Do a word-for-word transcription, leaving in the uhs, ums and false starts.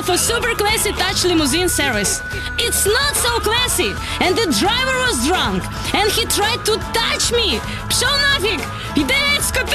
of a super classy touch limousine service. It's not so classy, and the driver was drunk, and he tried to touch me. Пшел нафиг! Пидецко,